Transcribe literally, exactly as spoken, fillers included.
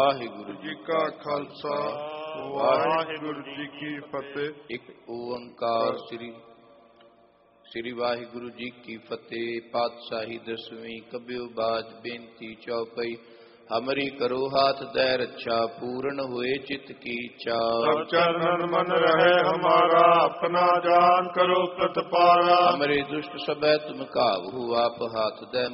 ਵਾਹਿਗੁਰੂ ਜੀ ਕਾ ਖਾਲਸਾ ਵਾਹਿਗੁਰੂ ਜੀ ਕੀ ਫਤਿਹ। ਇੱਕ ਓੰਕਾਰ ਸ੍ਰੀ ਸ੍ਰੀ ਵਾਹਿਗੁਰੂ ਜੀ ਕੀ ਫਤਿਹ। ਪਾਤਸ਼ਾਹੀ ਦਸਵੀਂ ਕਬਿਓ ਬਾਜ ਬੇਨਤੀ ਚੌਪਈ। ਹਮਰੀ ਕਰੋ ਹਾਥ ਦੈ ਰੱਛਾ, ਪੂਰਨ ਹੋਏ ਚਿਤ ਕੀ ਇੱਛਾ। ਸਭ ਚਰਨਨ ਮਨ ਰਹੇ ਹਮਾਰਾ, ਆਪਣਾ ਜਾਨ ਕਰੋ ਪ੍ਰਤਪਾਰਾ। ਹਮਰੇ ਦੁਸ਼ਟ ਸਭੈ ਤੁਮ ਕਾਬੂ, ਆਪ ਹਾਥ ਦੈ